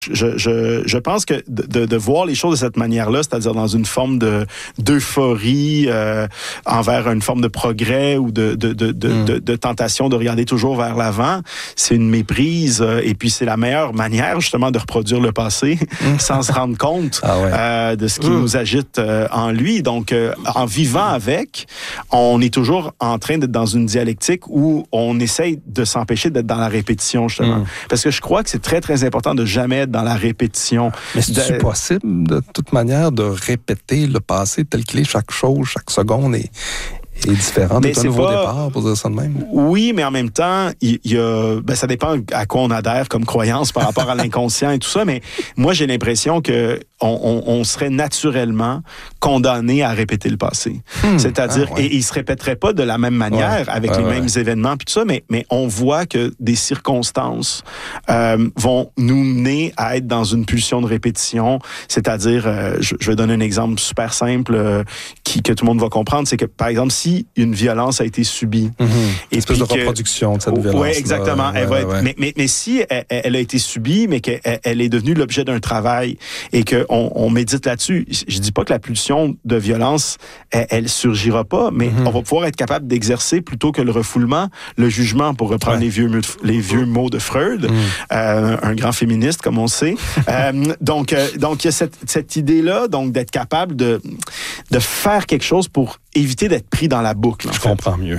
Je pense que de voir les choses de cette manière-là, c'est-à-dire dans une forme d'euphorie envers une forme de progrès ou de tentation de regarder toujours vers l'avant, c'est une méprise et puis c'est la meilleure manière justement de reproduire le passé sans se rendre compte de ce qui nous agite en lui. Donc, en vivant avec, on est toujours en train d'être dans une dialectique où on essaye de s'empêcher d'être dans la répétition justement. Parce que je crois que c'est très, très important de jamais être dans la répétition. Mais c'est possible, de toute manière, de répéter le passé tel qu'il est, chaque chose, chaque seconde est différent d'un nouveau départ, pour dire ça de même? Oui, mais en même temps, ça dépend à quoi on adhère comme croyance par rapport à l'inconscient et tout ça, mais moi, j'ai l'impression que on serait naturellement condamné à répéter le passé. C'est-à-dire, et il se répéterait pas de la même manière, avec les mêmes événements puis tout ça, mais on voit que des circonstances vont nous mener à être dans une pulsion de répétition, c'est-à-dire, je vais donner un exemple super simple que tout le monde va comprendre, c'est que, par exemple, si une violence a été subie... Une espèce de reproduction de cette violence. Oui, exactement. Mais si elle a été subie, mais qu'elle est devenue l'objet d'un travail et qu'on médite là-dessus, je dis pas que la pulsion de violence, elle surgira pas, mais on va pouvoir être capable d'exercer, plutôt que le refoulement, le jugement, pour reprendre les vieux mots de Freud, un grand féministe, comme on sait. Donc, il y a cette idée-là, donc d'être capable de faire quelque chose pour éviter d'être pris dans la boucle. Je comprends mieux.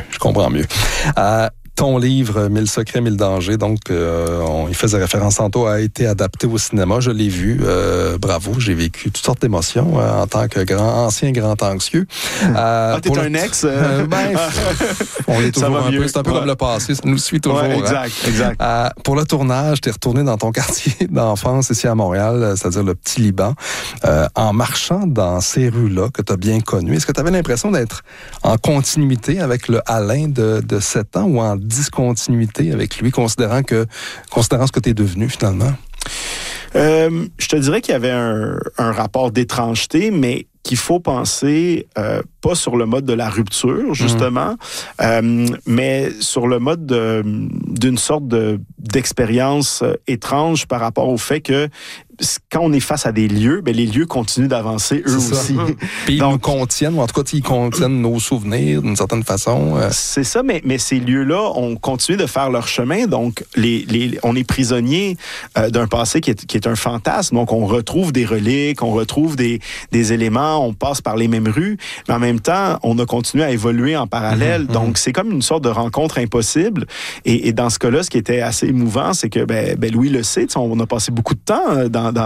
Ton livre, 1000 secrets, 1000 dangers, donc on y faisait référence tantôt, a été adapté au cinéma. Je l'ai vu. Bravo, j'ai vécu toutes sortes d'émotions en tant que ancien grand anxieux. T'es un ex? On est toujours un peu. C'est un peu comme le passé, ça nous suit toujours. Exact. Pour le tournage, t'es retourné dans ton quartier d'enfance ici à Montréal, c'est-à-dire le Petit Liban, en marchant dans ces rues-là que t'as bien connues. Est-ce que t'avais l'impression d'être en continuité avec le Alain de 7 ans ou en discontinuité avec lui, considérant ce que tu es devenu finalement? Je te dirais qu'il y avait un rapport d'étrangeté, mais qu'il faut penser pas sur le mode de la rupture, justement, mais sur le mode d'une sorte d'expérience étrange par rapport au fait que quand on est face à des lieux, les lieux continuent d'avancer eux aussi. Puis ils nous contiennent, ou en tout cas, ils contiennent nos souvenirs d'une certaine façon. C'est ça, mais ces lieux-là ont continué de faire leur chemin. Donc, on est prisonnier d'un passé qui est un fantasme. Donc, on retrouve des reliques, on retrouve des éléments, on passe par les mêmes rues, mais en même temps, on a continué à évoluer en parallèle. Donc, c'est comme une sorte de rencontre impossible. Et dans ce cas-là, ce qui était assez émouvant, c'est que Louis le sait, on a passé beaucoup de temps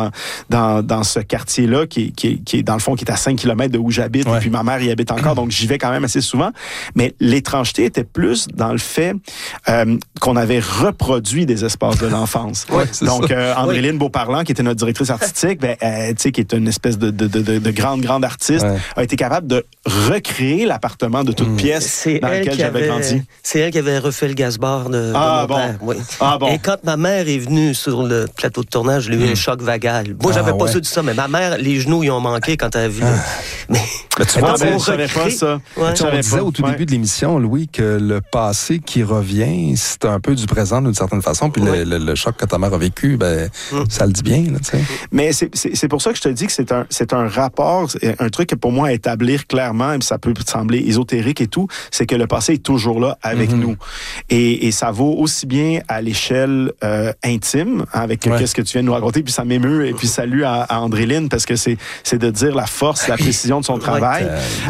dans ce quartier-là qui est dans le fond, qui est à 5 km de où j'habite, et puis ma mère y habite encore, donc j'y vais quand même assez souvent. Mais l'étrangeté était plus dans le fait qu'on avait reproduit des espaces de l'enfance. Donc, Andréline Beauparlant, qui était notre directrice artistique, qui est une espèce de grande artiste, a été capable de recréer l'appartement de toute pièce dans lequel j'avais grandi. C'est elle qui avait refait le gaz-bar de mon père. Oui. Et quand ma mère est venue sur le plateau de tournage, j'ai eu un choc vagal. Moi, j'avais pas su de ça, mais ma mère, les genoux, ils ont manqué quand elle a vu. Mais tu vois, je savais pas ça. On disait au tout début de l'émission, Louis, que le passé qui revient, c'est un peu du présent d'une certaine façon, puis le choc que ta mère a vécu, ça le dit bien. Là, mais c'est pour ça que je te dis que c'est un rapport, un truc que pour moi à établir clairement, et ça peut sembler ésotérique et tout, c'est que le passé est toujours là avec nous. Et ça vaut aussi bien à l'échelle intime, avec qu'est-ce que tu viens de nous raconter, puis ça m'émeut, et puis salut à Andréline, parce que c'est de dire la force, la précision de son travail.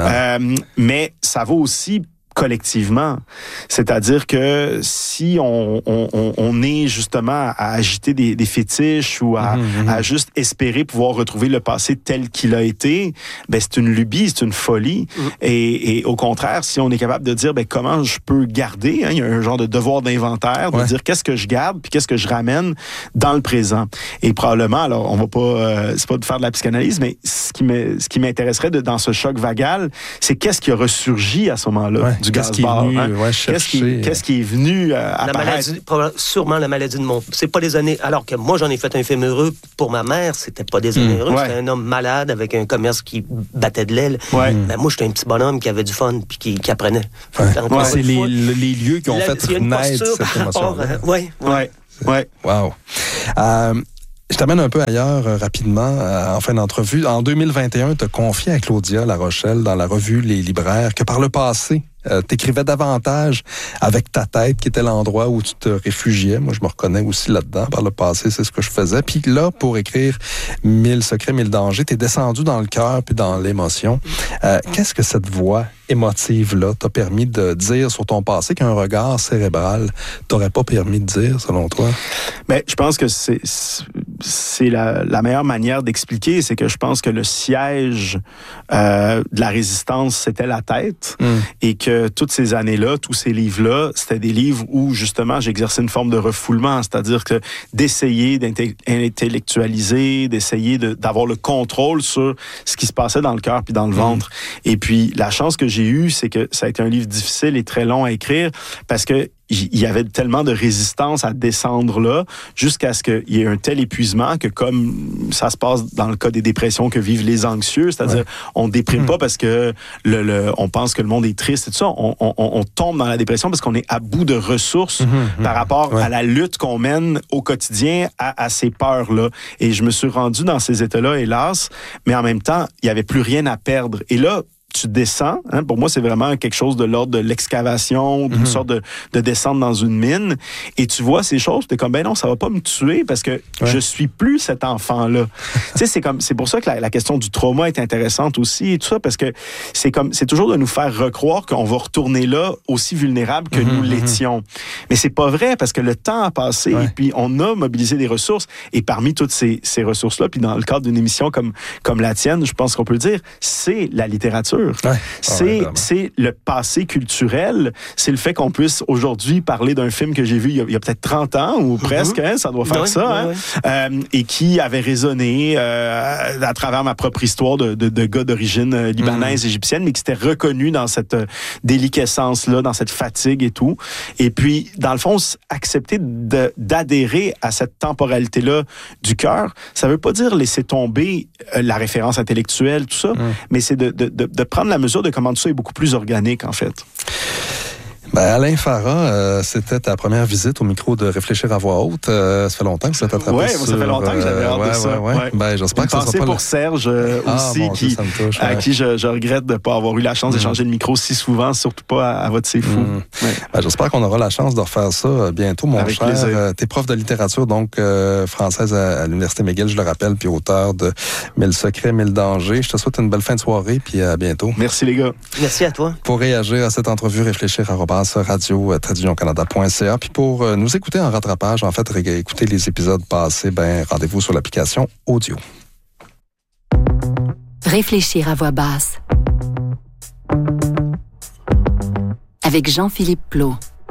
Mais ça vaut aussi collectivement. C'est-à-dire que si on est justement à agiter des fétiches ou à juste espérer pouvoir retrouver le passé tel qu'il a été, c'est une lubie, c'est une folie. Et au contraire, si on est capable de dire comment je peux garder, il y a un genre de devoir d'inventaire, de dire qu'est-ce que je garde puis qu'est-ce que je ramène dans le présent. Et probablement, alors on va pas, c'est pas de faire de la psychanalyse, mais ce qui m'intéresserait dans ce choc vagal, c'est qu'est-ce qui a ressurgi à ce moment-là. Du gaz-bar. Qu'est-ce qui est venu apparaître? Sûrement la maladie de mon... C'est pas des années... Alors que moi, j'en ai fait un film heureux pour ma mère, c'était pas des années heureuses. C'était un homme malade avec un commerce qui battait de l'aile. Mais moi, j'étais un petit bonhomme qui avait du fun puis qui apprenait. C'est les lieux qui ont fait naître cette émotion. Oui. Wow. Je t'amène un peu ailleurs rapidement, en fin d'entrevue. En 2021, tu as confié à Claudia La Rochelle dans la revue Les Libraires que par le passé, t'écrivais davantage avec ta tête, qui était l'endroit où tu te réfugiais. Moi, je me reconnais aussi là-dedans. Par le passé, c'est ce que je faisais. Puis là, pour écrire 1000 secrets, 1000 dangers, t'es descendu dans le cœur puis dans l'émotion. Qu'est-ce que cette voix émotive-là t'a permis de dire sur ton passé qu'un regard cérébral t'aurait pas permis de dire, selon toi? Mais je pense que c'est la meilleure manière d'expliquer, c'est que je pense que le siège de la résistance, c'était la tête, et que toutes ces années-là, tous ces livres-là, c'était des livres où, justement, j'exerçais une forme de refoulement, c'est-à-dire que d'essayer d'intellectualiser, d'essayer d'avoir le contrôle sur ce qui se passait dans le cœur puis dans le ventre. Et puis, la chance que j'ai eue, c'est que ça a été un livre difficile et très long à écrire, parce que il y avait tellement de résistance à descendre là, jusqu'à ce qu'il y ait un tel épuisement que, comme ça se passe dans le cas des dépressions que vivent les anxieux, c'est-à-dire on déprime pas parce que on pense que le monde est triste et tout ça, on tombe dans la dépression parce qu'on est à bout de ressources par rapport à la lutte qu'on mène au quotidien à ces peurs-là. Et je me suis rendu dans ces états-là, hélas, mais en même temps, il y avait plus rien à perdre. Et là, tu descends. Hein, pour moi, c'est vraiment quelque chose de l'ordre de l'excavation, d'une sorte de descente dans une mine. Et tu vois ces choses, t'es comme, ben non, ça va pas me tuer parce que je suis plus cet enfant-là. Tu sais, c'est pour ça que la question du trauma est intéressante aussi et tout ça, parce que c'est toujours de nous faire recroire qu'on va retourner là aussi vulnérable que nous l'étions. Mais c'est pas vrai, parce que le temps a passé et puis on a mobilisé des ressources. Et parmi toutes ces ressources-là, puis dans le cadre d'une émission comme la tienne, je pense qu'on peut le dire, c'est la littérature. C'est le passé culturel, c'est le fait qu'on puisse aujourd'hui parler d'un film que j'ai vu il y a peut-être 30 ans ou presque, hein, ça doit faire ça, et qui avait résonné à travers ma propre histoire de gars d'origine libanaise, égyptienne, mais qui s'était reconnu dans cette déliquescence-là, dans cette fatigue et tout. Et puis, dans le fond, accepter d'adhérer à cette temporalité-là du cœur, ça veut pas dire laisser tomber la référence intellectuelle, tout ça, mais c'est de prendre la mesure de comment tout ça est beaucoup plus organique, en fait. Ben, Alain Farah, c'était ta première visite au micro de Réfléchir à voix haute. Ça fait longtemps que ça t'a attrapé. Oui, ça fait longtemps que j'avais hâte de ça. Ben, j'espère que ça sera pas pour Serge aussi, à qui je regrette de ne pas avoir eu la chance d'échanger le micro si souvent, surtout pas à votre C'est fou. Ben, j'espère qu'on aura la chance de refaire ça bientôt, mon Avec cher. Plaisir. T'es prof de littérature, donc française à l'Université McGill, je le rappelle, puis auteur de 1000 secrets, 1000 dangers. Je te souhaite une belle fin de soirée, puis à bientôt. Merci, les gars. Merci à toi. Pour réagir à cette entrevue, réfléchir radio-canada.ca. Puis pour nous écouter en rattrapage, en fait, écouter les épisodes passés, rendez-vous sur l'application audio. Réfléchir à voix basse. Avec Jean-Philippe Plot.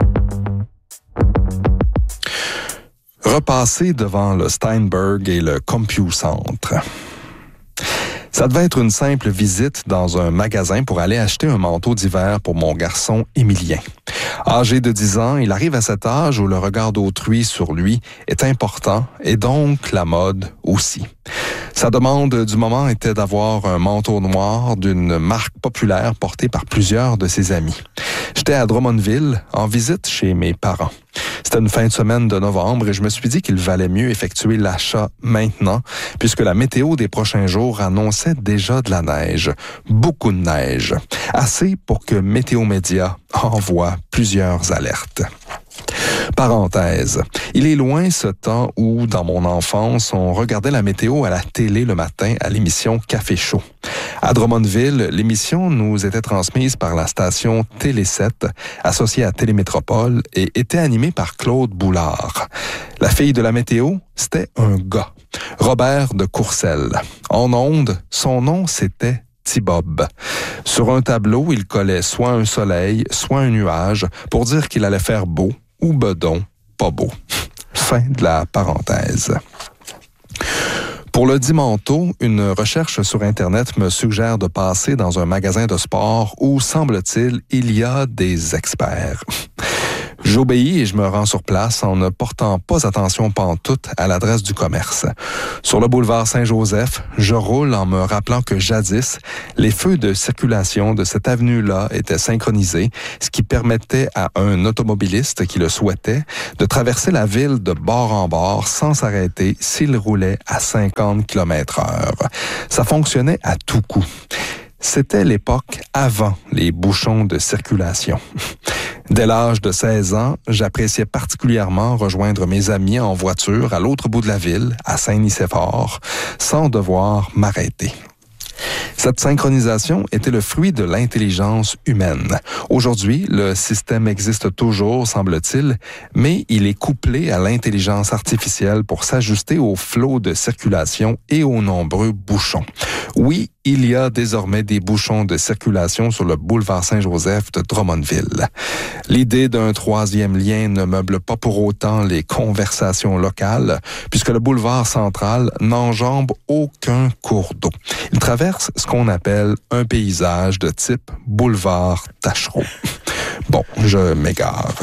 Repasser devant le Steinberg et le CompuCentre. Ça devait être une simple visite dans un magasin pour aller acheter un manteau d'hiver pour mon garçon Émilien. Âgé de 10 ans, il arrive à cet âge où le regard d'autrui sur lui est important et donc la mode aussi. Sa demande du moment était d'avoir un manteau noir d'une marque populaire porté par plusieurs de ses amis. J'étais à Drummondville en visite chez mes parents. C'était une fin de semaine de novembre et je me suis dit qu'il valait mieux effectuer l'achat maintenant puisque la météo des prochains jours annonçait déjà de la neige. Beaucoup de neige. Assez pour que Météo Média envoie plusieurs alertes. Parenthèse. Il est loin ce temps où, dans mon enfance, on regardait la météo à la télé le matin à l'émission Café Chaud. À Drummondville, l'émission nous était transmise par la station Télé 7, associée à Télémétropole, et était animée par Claude Boulard. La fille de la météo, c'était un gars, Robert de Courcelles. En ondes, son nom, c'était Tibob. Sur un tableau, il collait soit un soleil, soit un nuage, pour dire qu'il allait faire beau, ou bedon, pas beau. Fin de la parenthèse. Pour le dit manteau, une recherche sur Internet me suggère de passer dans un magasin de sport où, semble-t-il, il y a des experts. J'obéis et je me rends sur place en ne portant pas attention pantoute à l'adresse du commerce. Sur le boulevard Saint-Joseph, je roule en me rappelant que jadis, les feux de circulation de cette avenue-là étaient synchronisés, ce qui permettait à un automobiliste qui le souhaitait de traverser la ville de bord en bord sans s'arrêter s'il roulait à 50 km/h. Ça fonctionnait à tout coup. C'était l'époque avant les bouchons de circulation. Dès l'âge de 16 ans, j'appréciais particulièrement rejoindre mes amis en voiture à l'autre bout de la ville, à Saint-Nicéphore, sans devoir m'arrêter. Cette synchronisation était le fruit de l'intelligence humaine. Aujourd'hui, le système existe toujours, semble-t-il, mais il est couplé à l'intelligence artificielle pour s'ajuster au flot de circulation et aux nombreux bouchons. Oui, il y a désormais des bouchons de circulation sur le boulevard Saint-Joseph de Drummondville. L'idée d'un troisième lien ne meuble pas pour autant les conversations locales, puisque le boulevard central n'enjambe aucun cours d'eau. Il traverse ce qu'on appelle un paysage de type boulevard Tachereau. Bon, je m'égare.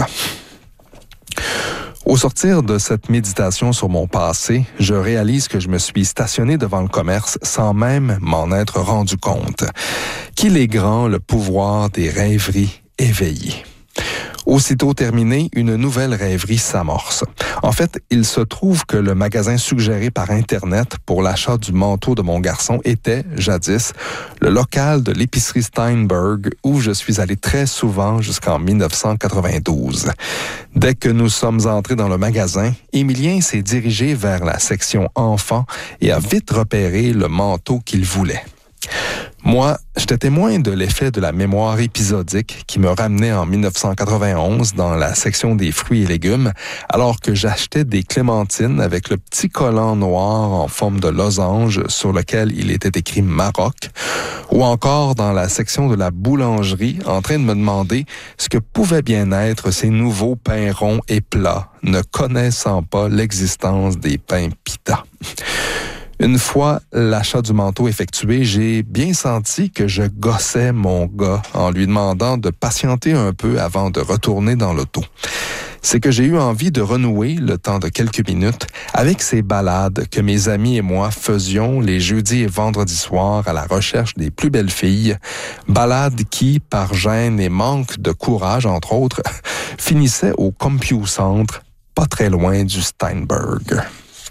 Au sortir de cette méditation sur mon passé, je réalise que je me suis stationné devant le commerce sans même m'en être rendu compte. Qu'il est grand le pouvoir des rêveries éveillées. Aussitôt terminé, une nouvelle rêverie s'amorce. En fait, il se trouve que le magasin suggéré par Internet pour l'achat du manteau de mon garçon était, jadis, le local de l'épicerie Steinberg où je suis allé très souvent jusqu'en 1992. Dès que nous sommes entrés dans le magasin, Émilien s'est dirigé vers la section enfants et a vite repéré le manteau qu'il voulait. Moi, j'étais témoin de l'effet de la mémoire épisodique qui me ramenait en 1991 dans la section des fruits et légumes, alors que j'achetais des clémentines avec le petit collant noir en forme de losange sur lequel il était écrit Maroc, ou encore dans la section de la boulangerie en train de me demander ce que pouvaient bien être ces nouveaux pains ronds et plats, ne connaissant pas l'existence des pains pita. Une fois l'achat du manteau effectué, j'ai bien senti que je gossais mon gars en lui demandant de patienter un peu avant de retourner dans l'auto. C'est que j'ai eu envie de renouer, le temps de quelques minutes, avec ces balades que mes amis et moi faisions les jeudis et vendredis soirs à la recherche des plus belles filles, balades qui, par gêne et manque de courage, entre autres, finissaient au CompuCentre, pas très loin du Steinberg.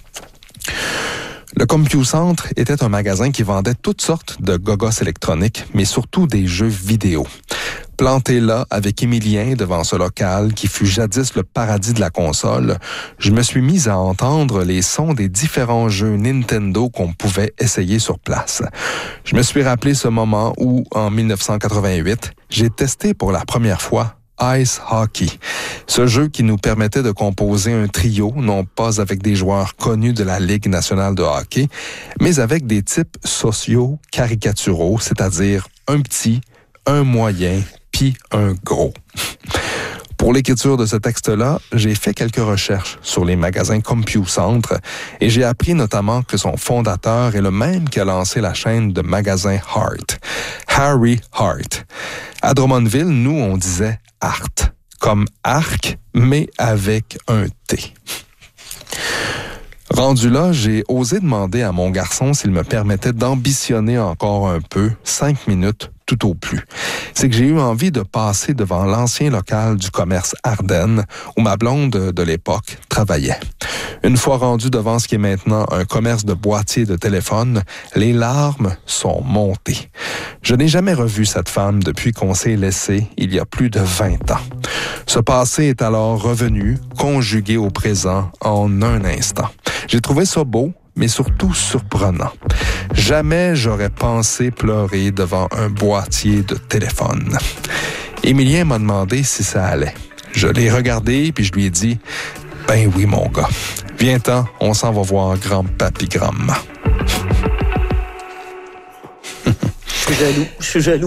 Le CompuCentre était un magasin qui vendait toutes sortes de gogos électroniques, mais surtout des jeux vidéo. Planté là, avec Émilien devant ce local qui fut jadis le paradis de la console, je me suis mis à entendre les sons des différents jeux Nintendo qu'on pouvait essayer sur place. Je me suis rappelé ce moment où, en 1988, j'ai testé pour la première fois Ice Hockey. Ce jeu qui nous permettait de composer un trio, non pas avec des joueurs connus de la Ligue nationale de hockey, mais avec des types sociaux caricaturaux, c'est-à-dire un petit, un moyen, puis un gros. Pour l'écriture de ce texte-là, j'ai fait quelques recherches sur les magasins CompuCentre et j'ai appris notamment que son fondateur est le même qui a lancé la chaîne de magasins Hart, Harry Hart. À Drummondville, nous, on disait Art, comme arc, mais avec un T. Rendu là, j'ai osé demander à mon garçon s'il me permettait d'ambitionner encore un peu, 5 minutes tout au plus. C'est que j'ai eu envie de passer devant l'ancien local du commerce Ardennes, où ma blonde de l'époque travaillait. Une fois rendu devant ce qui est maintenant un commerce de boîtiers de téléphone, les larmes sont montées. Je n'ai jamais revu cette femme depuis qu'on s'est laissé il y a plus de 20 ans. Ce passé est alors revenu, conjugué au présent en un instant. J'ai trouvé ça beau, mais surtout surprenant. Jamais j'aurais pensé pleurer devant un boîtier de téléphone. Émilien m'a demandé si ça allait. Je l'ai regardé puis je lui ai dit « Ben oui, mon gars. Viens-t'en, on s'en va voir grand-papy, grand-maman. » Je suis jaloux.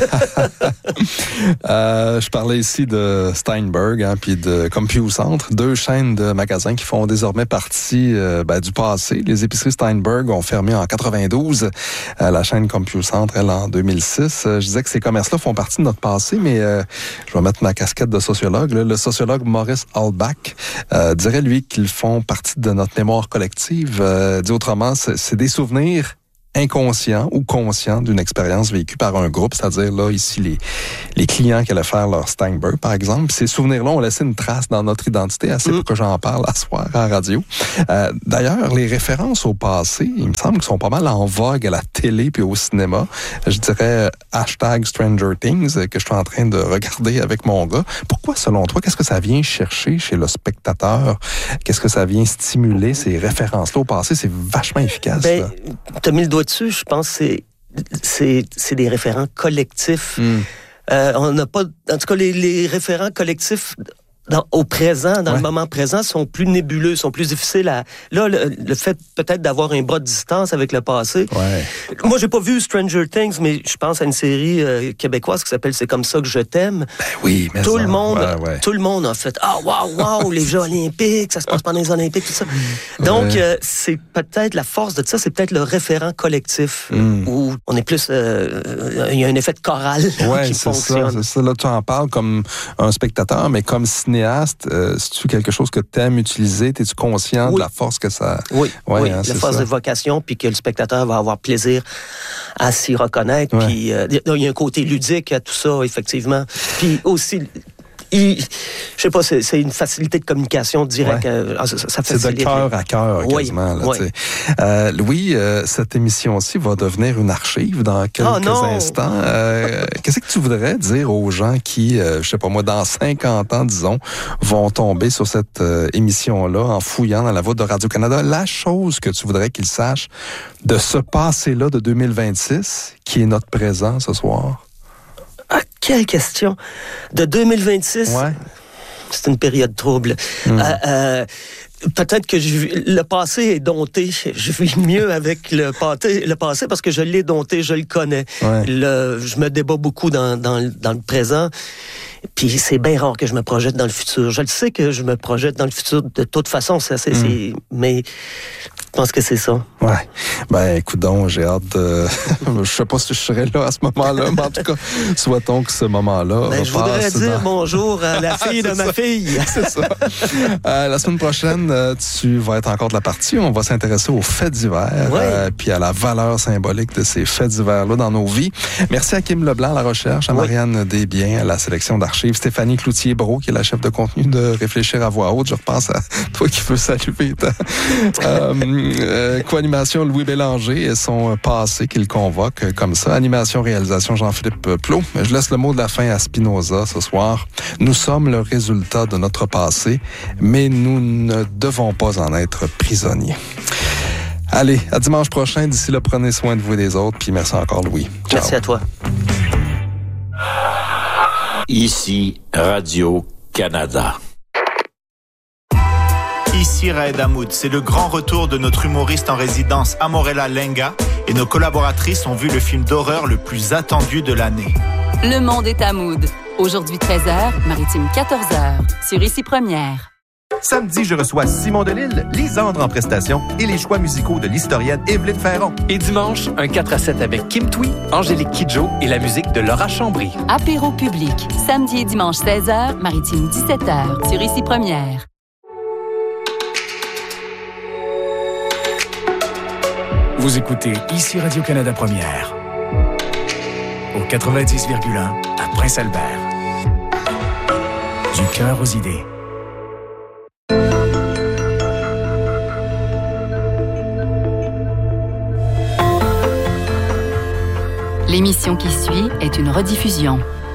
Je parlais ici de Steinberg puis de CompuCentre, 2 chaînes de magasins qui font désormais partie du passé. Les épiceries Steinberg ont fermé en 92. La chaîne CompuCentre, elle, en 2006. Je disais que ces commerces-là font partie de notre passé, mais je vais mettre ma casquette de sociologue. Là. Le sociologue Maurice Halbach dirait, lui, qu'ils font partie de notre mémoire collective. Dit autrement, c'est des souvenirs inconscient ou conscient d'une expérience vécue par un groupe, c'est-à-dire là ici les clients qui allaient faire leur Steinberg, par exemple. Ces souvenirs-là ont laissé une trace dans notre identité, assez pour que j'en parle à soir à la radio. D'ailleurs, les références au passé, il me semble qu'elles sont pas mal en vogue à la télé puis au cinéma. Je dirais #Stranger Things que je suis en train de regarder avec mon gars. Pourquoi, selon toi, qu'est-ce que ça vient chercher chez le spectateur? Qu'est-ce que ça vient stimuler, ces références-là au passé? C'est vachement efficace. T'as mis le doigt dessus, je pense que c'est des référents collectifs. On n'a pas... En tout cas, les référents collectifs au présent, dans le moment présent, sont plus nébuleux, sont plus difficiles à... Là, le fait peut-être d'avoir un bras de distance avec le passé... Ouais. Moi, j'ai pas vu Stranger Things, mais je pense à une série québécoise qui s'appelle « C'est comme ça que je t'aime ». Oui, mais tout le monde a fait « Ah, waouh, les Jeux olympiques, ça se passe pendant les Olympiques, tout ça ». Donc, c'est peut-être la force de ça, c'est peut-être le référent collectif, où on est plus... Il y a un effet de chorale qui fonctionne. C'est ça. Là, tu en parles comme un spectateur, mais comme cinéaste, c'est-tu quelque chose que tu aimes utiliser? Es-tu conscient de la force que ça... Oui, la force de vocation, puis que le spectateur va avoir plaisir à s'y reconnaître. Puis il y a un côté ludique à tout ça, effectivement. Puis aussi... je sais pas, c'est une facilité de communication directe. Ça c'est de cœur à cœur, quasiment. Là, Louis, cette émission-ci va devenir une archive dans quelques instants. Qu'est-ce que tu voudrais dire aux gens qui, je sais pas moi, dans 50 ans, disons, vont tomber sur cette émission-là en fouillant dans la voûte de Radio-Canada? La chose que tu voudrais qu'ils sachent de ce passé-là de 2026, qui est notre présent ce soir? Ah, quelle question! De 2026, c'est une période trouble. Peut-être que le passé est dompté. Je vis mieux avec le passé parce que je l'ai dompté, je le connais. Je me débat beaucoup dans le présent. Puis c'est bien rare que je me projette dans le futur. Je le sais que je me projette dans le futur de toute façon, mais je pense que c'est ça. Ouais. Ben, écoute donc, j'ai hâte de... je sais pas si je serai là à ce moment-là, mais en tout cas, souhaitons que ce moment-là je voudrais dire bonjour à la fille de ma fille. C'est ça. La semaine prochaine, tu vas être encore de la partie. On va s'intéresser aux faits d'hiver, puis à la valeur symbolique de ces faits d'hiver-là dans nos vies. Merci à Kim Leblanc à la recherche, à Marianne Desbiens à la sélection d'archives, Stéphanie Cloutier-Brault, qui est la chef de contenu de Réfléchir à voix haute. Je repense à toi qui veux saluer co-animation Louis Bélanger et son passé qu'il convoque comme ça. Animation, réalisation Jean-Philippe Plot. Je laisse le mot de la fin à Spinoza ce soir. Nous sommes le résultat de notre passé, mais nous ne devons pas en être prisonniers. Allez, à dimanche prochain. D'ici là, prenez soin de vous et des autres. Puis merci encore, Louis. Ciao. Merci à toi. Ici, Radio-Canada. Ici Raed Hamoud, c'est le grand retour de notre humoriste en résidence Amorella Lenga et nos collaboratrices ont vu le film d'horreur le plus attendu de l'année. Le monde est Hamoud. Aujourd'hui 13h, Maritime 14h, sur Ici Première. Samedi, je reçois Simon Delille, Lisandre en prestation et les choix musicaux de l'historienne Évelyne Ferron. Et dimanche, un 4-7 avec Kim Thuy, Angélique Kidjo et la musique de Laura Chambry. Apéro public, samedi et dimanche 16h, Maritime 17h, sur Ici Première. Vous écoutez Ici Radio-Canada Première, au 90,1 à Prince-Albert. Du cœur aux idées. L'émission qui suit est une rediffusion.